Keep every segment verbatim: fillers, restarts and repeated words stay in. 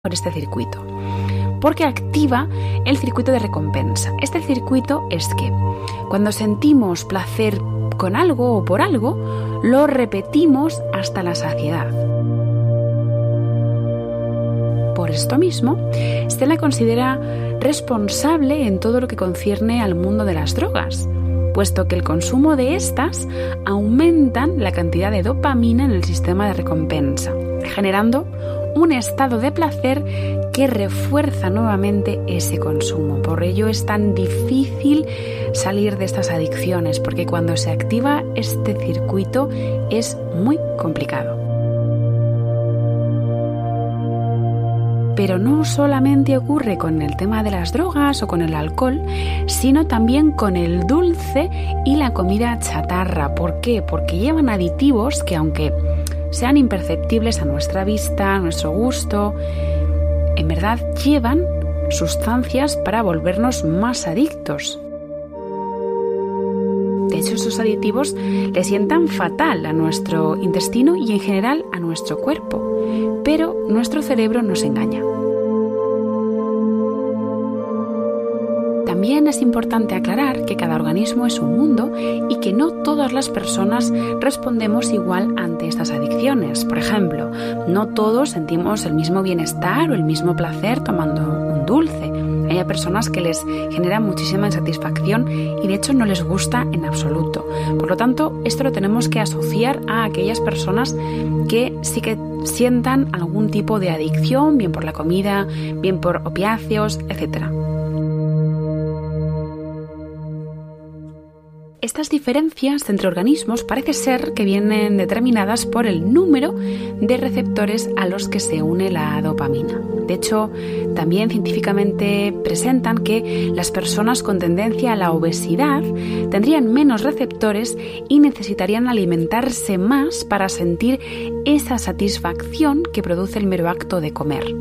por este circuito, porque activa el circuito de recompensa. Este circuito es que cuando sentimos placer con algo o por algo, lo repetimos hasta la saciedad. Por esto mismo, se la considera responsable en todo lo que concierne al mundo de las drogas, puesto que el consumo de estas aumentan la cantidad de dopamina en el sistema de recompensa, generando un estado de placer que refuerza nuevamente ese consumo. Por ello es tan difícil salir de estas adicciones, porque cuando se activa este circuito es muy complicado. Pero no solamente ocurre con el tema de las drogas o con el alcohol, sino también con el dulce y la comida chatarra. ¿Por qué? Porque llevan aditivos que, aunque sean imperceptibles a nuestra vista, a nuestro gusto, en verdad llevan sustancias para volvernos más adictos. De hecho, esos aditivos le sientan fatal a nuestro intestino y en general a nuestro cuerpo, pero nuestro cerebro nos engaña. También es importante aclarar que cada organismo es un mundo y que no todas las personas respondemos igual ante estas adicciones. Por ejemplo, no todos sentimos el mismo bienestar o el mismo placer tomando un dulce. Hay personas que les genera muchísima insatisfacción y de hecho no les gusta en absoluto. Por lo tanto, esto lo tenemos que asociar a aquellas personas que sí que sientan algún tipo de adicción, bien por la comida, bien por opiáceos, etcétera. Estas diferencias entre organismos parece ser que vienen determinadas por el número de receptores a los que se une la dopamina. De hecho, también científicamente presentan que las personas con tendencia a la obesidad tendrían menos receptores y necesitarían alimentarse más para sentir esa satisfacción que produce el mero acto de comer.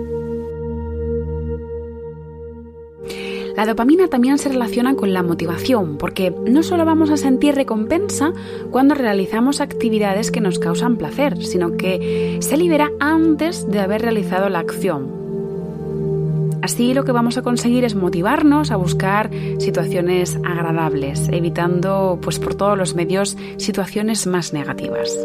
La dopamina también se relaciona con la motivación, porque no solo vamos a sentir recompensa cuando realizamos actividades que nos causan placer, sino que se libera antes de haber realizado la acción. Así lo que vamos a conseguir es motivarnos a buscar situaciones agradables, evitando pues por todos los medios situaciones más negativas.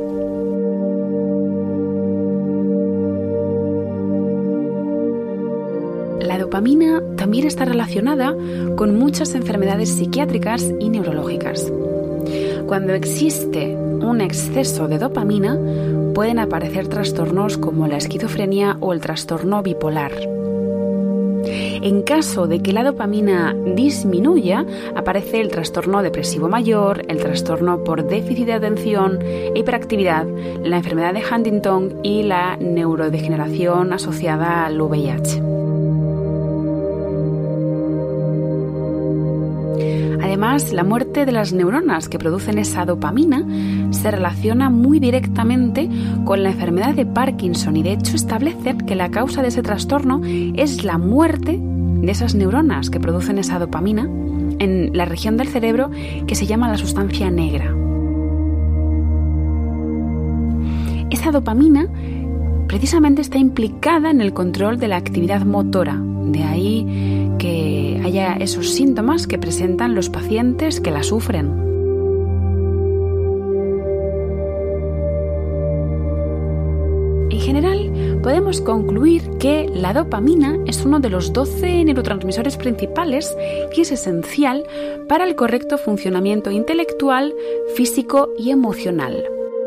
La dopamina también está relacionada con muchas enfermedades psiquiátricas y neurológicas. Cuando existe un exceso de dopamina, pueden aparecer trastornos como la esquizofrenia o el trastorno bipolar. En caso de que la dopamina disminuya, aparece el trastorno depresivo mayor, el trastorno por déficit de atención e hiperactividad, la enfermedad de Huntington y la neurodegeneración asociada al V I H. Además, la muerte de las neuronas que producen esa dopamina se relaciona muy directamente con la enfermedad de Parkinson y de hecho establecen que la causa de ese trastorno es la muerte de esas neuronas que producen esa dopamina en la región del cerebro que se llama la sustancia negra. Esa dopamina precisamente está implicada en el control de la actividad motora, de ahí que haya esos síntomas que presentan los pacientes que la sufren. En general, podemos concluir que la dopamina es uno de los doce neurotransmisores principales y es esencial para el correcto funcionamiento intelectual, físico y emocional.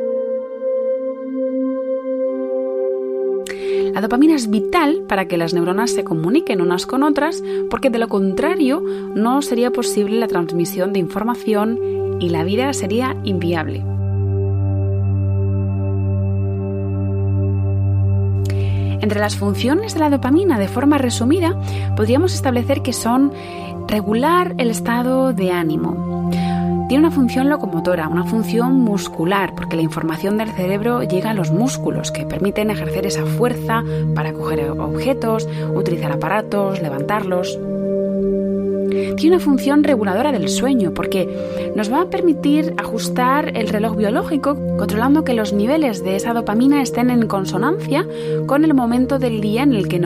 La dopamina es vital para que las neuronas se comuniquen unas con otras, porque de lo contrario no sería posible la transmisión de información y la vida sería inviable. Entre las funciones de la dopamina, de forma resumida, podríamos establecer que son regular el estado de ánimo. Tiene una función locomotora, una función muscular, porque la información del cerebro llega a los músculos, que permiten ejercer esa fuerza para coger objetos, utilizar aparatos, levantarlos. tiene una función reguladora del sueño, porque nos va a permitir ajustar el reloj biológico, controlando que los niveles de esa dopamina estén en consonancia con el momento del día en el que